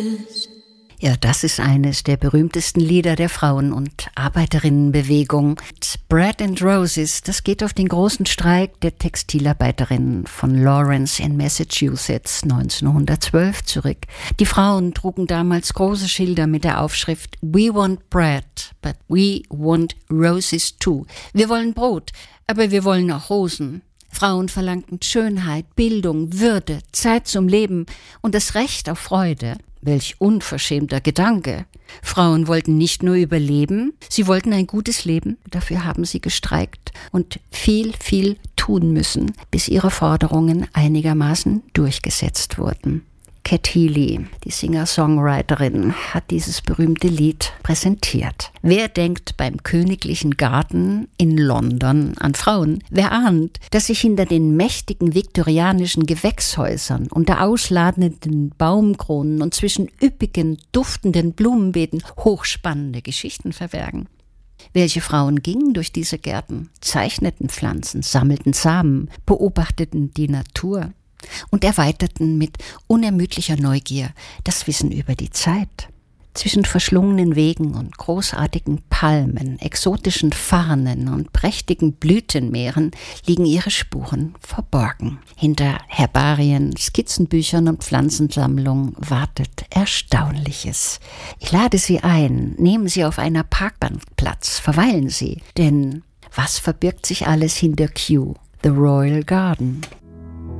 Ja, das ist eines der berühmtesten Lieder der Frauen- und Arbeiterinnenbewegung. Bread and Roses, das geht auf den großen Streik der Textilarbeiterinnen von Lawrence in Massachusetts 1912 zurück. Die Frauen trugen damals große Schilder mit der Aufschrift We want bread, but we want roses too. Wir wollen Brot, aber wir wollen auch Rosen. Frauen verlangten Schönheit, Bildung, Würde, Zeit zum Leben und das Recht auf Freude. Welch unverschämter Gedanke. Frauen wollten nicht nur überleben, sie wollten ein gutes Leben. Dafür haben sie gestreikt und viel, viel tun müssen, bis ihre Forderungen einigermaßen durchgesetzt wurden. Cat Healy, die Singer-Songwriterin, hat dieses berühmte Lied präsentiert. Wer denkt beim Königlichen Garten in London an Frauen? Wer ahnt, dass sich hinter den mächtigen viktorianischen Gewächshäusern, unter ausladenden Baumkronen und zwischen üppigen, duftenden Blumenbeeten hochspannende Geschichten verbergen? Welche Frauen gingen durch diese Gärten, zeichneten Pflanzen, sammelten Samen, beobachteten die Natur und erweiterten mit unermüdlicher Neugier das Wissen über die Zeit. Zwischen verschlungenen Wegen und großartigen Palmen, exotischen Farnen und prächtigen Blütenmeeren liegen ihre Spuren verborgen. Hinter Herbarien, Skizzenbüchern und Pflanzensammlungen wartet Erstaunliches. Ich lade Sie ein, nehmen Sie auf einer Parkbank Platz, verweilen Sie, denn was verbirgt sich alles hinter Kew, the Royal Garden?